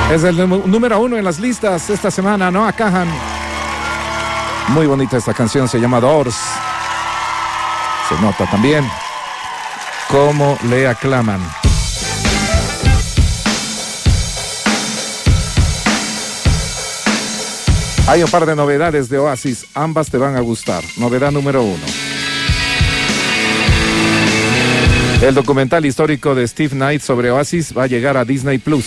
Es el número 1 en las listas esta semana, Noah Kahan. Muy bonita esta canción, se llama Doors. Se nota también cómo le aclaman. Hay un par de novedades de Oasis, ambas te van a gustar. Novedad número 1. El documental histórico de Steve Knight sobre Oasis va a llegar a Disney Plus.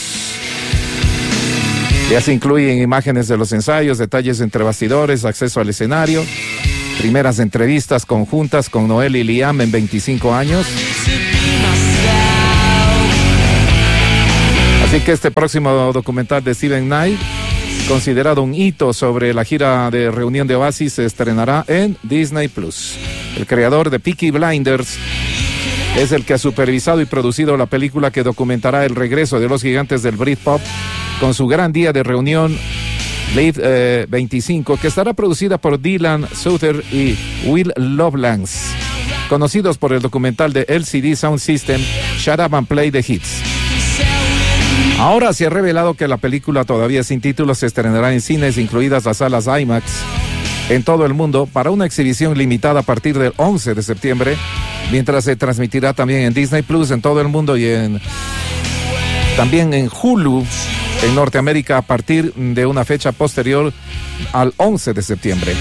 Ya se incluyen imágenes de los ensayos, detalles entre bastidores, acceso al escenario, primeras entrevistas conjuntas con Noel y Liam en 25 años. Así que este próximo documental de Steve Knight, considerado un hito sobre la gira de reunión de Oasis, se estrenará en Disney Plus. El creador de Peaky Blinders es el que ha supervisado y producido la película que documentará el regreso de los gigantes del Britpop con su gran día de reunión Live 25, que estará producida por Dylan Souther y Will Lovelace, conocidos por el documental de LCD Sound System Shut Up and Play the Hits. Ahora se ha revelado que la película, todavía sin título, se estrenará en cines, incluidas las salas IMAX, en todo el mundo para una exhibición limitada a partir del 11 de septiembre, mientras se transmitirá también en Disney Plus en todo el mundo y también en Hulu en Norteamérica a partir de una fecha posterior al 11 de septiembre.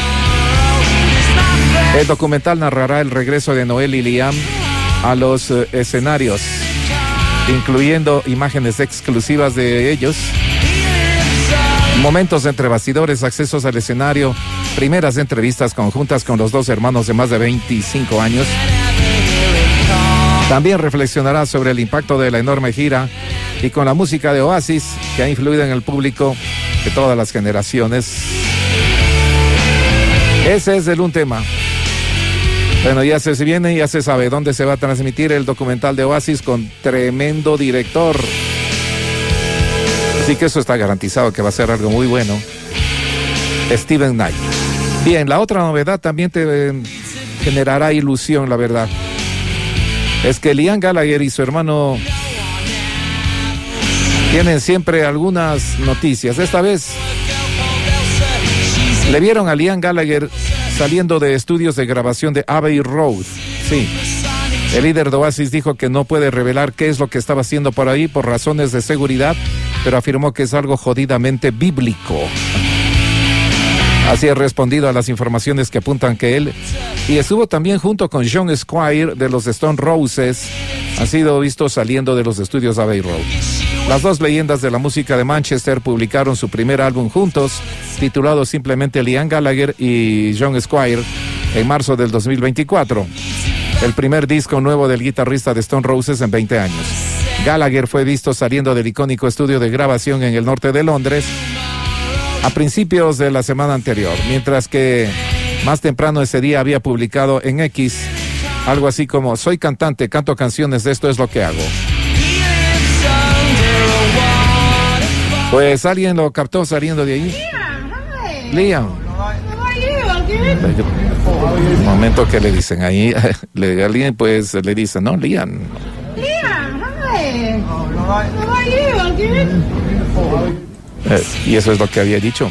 El documental narrará el regreso de Noel y Liam a los escenarios, incluyendo imágenes exclusivas de ellos, momentos entre bastidores, accesos al escenario, primeras entrevistas conjuntas con los dos hermanos de más de 25 años. También reflexionará sobre el impacto de la enorme gira y con la música de Oasis, que ha influido en el público de todas las generaciones. Ese es un tema. Bueno, ya se viene, ya se sabe dónde se va a transmitir el documental de Oasis con tremendo director. Así que eso está garantizado que va a ser algo muy bueno. Steven Knight. Bien, la otra novedad también te generará ilusión, la verdad. Es que Liam Gallagher y su hermano tienen siempre algunas noticias. Esta vez le vieron a Liam Gallagher saliendo de estudios de grabación de Abbey Road. Sí. El líder de Oasis dijo que no puede revelar qué es lo que estaba haciendo por ahí por razones de seguridad, pero afirmó que es algo jodidamente bíblico. Así ha respondido a las informaciones que apuntan que él, y estuvo también junto con John Squire de los Stone Roses, han sido vistos saliendo de los estudios Abbey Road. Las dos leyendas de la música de Manchester publicaron su primer álbum juntos, titulado simplemente Liam Gallagher y John Squire, en marzo del 2024. El primer disco nuevo del guitarrista de Stone Roses en 20 años. Gallagher fue visto saliendo del icónico estudio de grabación en el norte de Londres a principios de la semana anterior, mientras que más temprano ese día había publicado en X algo así como: soy cantante, canto canciones, esto es lo que hago. Pues alguien lo captó saliendo de ahí. Liam. Un momento, que le dicen ahí, alguien pues le dice, no, Liam. Y eso es lo que había dicho.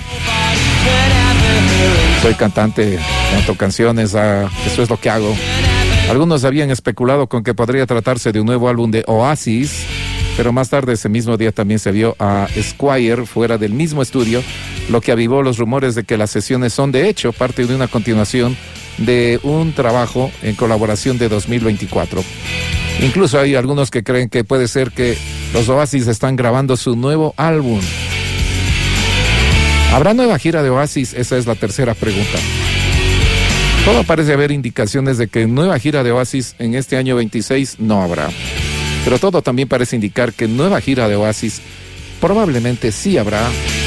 Soy cantante, canto canciones, eso es lo que hago. Algunos habían especulado con que podría tratarse de un nuevo álbum de Oasis, pero más tarde ese mismo día también se vio a Squire fuera del mismo estudio, lo que avivó los rumores de que las sesiones son de hecho parte de una continuación de un trabajo en colaboración de 2024. Incluso hay algunos que creen que puede ser que los Oasis están grabando su nuevo álbum. ¿Habrá nueva gira de Oasis? Esa es la tercera pregunta. Todo parece haber indicaciones de que nueva gira de Oasis en este año 26 no habrá. Pero todo también parece indicar que nueva gira de Oasis probablemente sí habrá,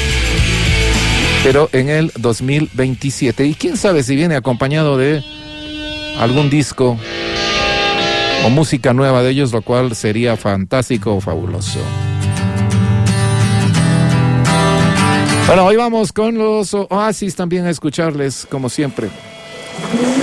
pero en el 2027. Y quién sabe si viene acompañado de algún disco o música nueva de ellos, lo cual sería fantástico o fabuloso. Bueno, hoy vamos con los Oasis también a escucharles, como siempre.